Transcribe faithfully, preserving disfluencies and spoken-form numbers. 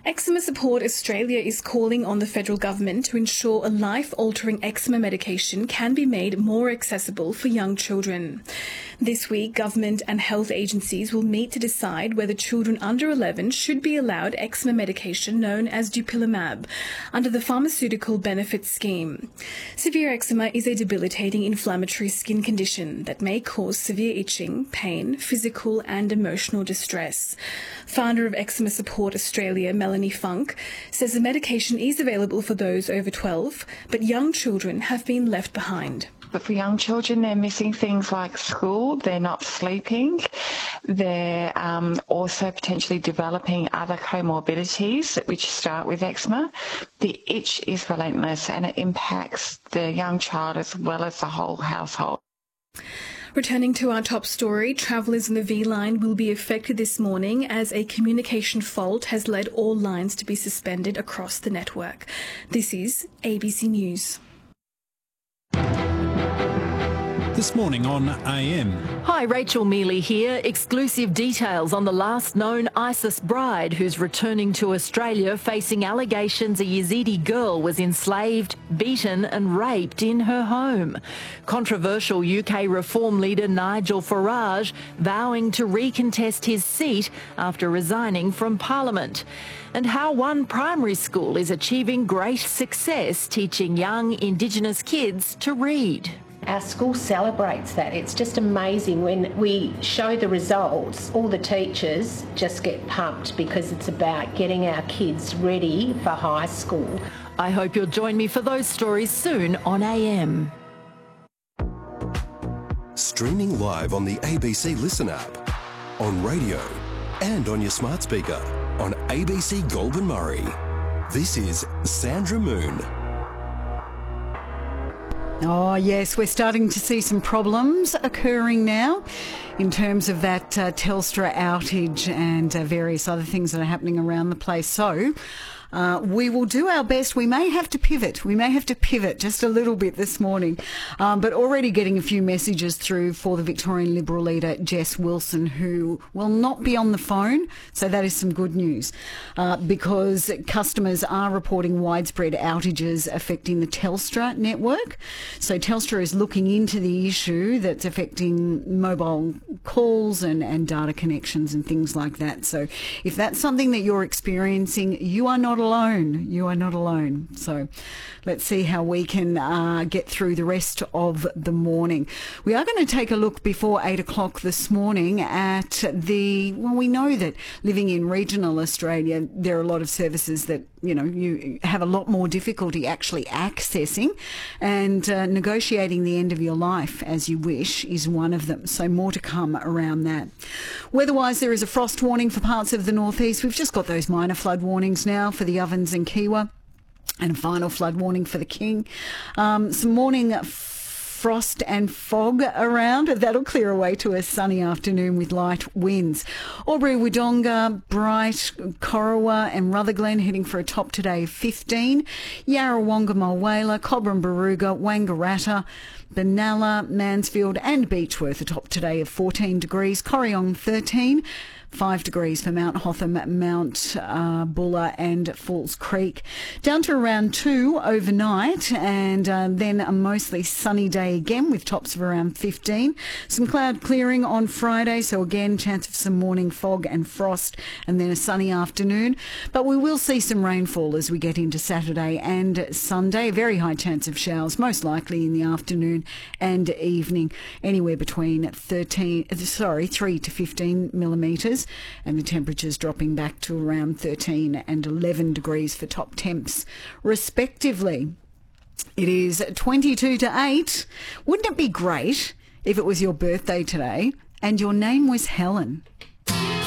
Eczema Support Australia is calling on the federal government to ensure a life-altering eczema medication can be made more accessible for young children. This week, government and health agencies will meet to decide whether children under eleven should be allowed eczema medication known as dupilumab under the Pharmaceutical Benefits Scheme. Severe eczema is a debilitating inflammatory skin condition that may cause severe itching, pain, physical and emotional distress. Founder of Eczema Support Australia, Melanie Funk, says the medication is available for those over twelve, but young children have been left behind. But for young children, they're missing things like school, they're not sleeping, they're um, also potentially developing other comorbidities which start with eczema. The itch is relentless and it impacts the young child as well as the whole household. Returning to our top story, travellers on the V line will be affected this morning as a communication fault has led all lines to be suspended across the network. This is A B C News. This morning on A M. Hi, Rachel Mealy here. Exclusive details on the last known ISIS bride who's returning to Australia facing allegations a Yazidi girl was enslaved, beaten and raped in her home. Controversial U K Reform leader Nigel Farage vowing to recontest his seat after resigning from Parliament. And how one primary school is achieving great success teaching young Indigenous kids to read. Our school celebrates that. It's just amazing when we show the results. All the teachers just get pumped because it's about getting our kids ready for high school. I hope you'll join me for those stories soon on A M. Streaming live on the A B C Listen app, on radio and on your smart speaker on A B C Goulburn Murray. This is Sandra Moon. Oh, yes, we're starting to see some problems occurring now in terms of that uh, Telstra outage and uh, various other things that are happening around the place. So uh, we will do our best. We may have to pivot. We may have to pivot just a little bit this morning. Um, but already getting a few messages through for the Victorian Liberal leader, Jess Wilson, who will not be on the phone. So that is some good news uh, because customers are reporting widespread outages affecting the Telstra network. So Telstra is looking into the issue that's affecting mobile calls and, and data connections and things like that. So if that's something that you're experiencing, you are not alone. You are not alone. So let's see how we can uh, get through the rest of the morning. We are going to take a look before eight o'clock this morning at the, well, we know that living in regional Australia, there are a lot of services that, you know, you have a lot more difficulty actually accessing, and uh, negotiating the end of your life as you wish is one of them. So more to come around that. Weather-wise, there is a frost warning for parts of the northeast. We've just got those minor flood warnings now for the Ovens and Kiwa, and a final flood warning for the King. Um, some morning frost and fog around. That'll clear away to a sunny afternoon with light winds. Albury, Wodonga, Bright, Corowa and Rutherglen heading for a top today of fifteen. Yarrawonga, Mulwala, Cobram, Baruga, Wangaratta, Benalla, Mansfield and Beechworth a top today of fourteen degrees. Corryong thirteen. Five degrees for Mount Hotham, Mount uh, Buller and Falls Creek. Down to around two overnight, and uh, then a mostly sunny day again with tops of around fifteen. Some cloud clearing on Friday, so again chance of some morning fog and frost, and then a sunny afternoon. But we will see some rainfall as we get into Saturday and Sunday. A very high chance of showers, most likely in the afternoon and evening, anywhere between thirteen, sorry, three to fifteen millimetres. And the temperatures dropping back to around thirteen and eleven degrees for top temps, respectively. It is twenty-two to eight. Wouldn't it be great if it was your birthday today and your name was Helen?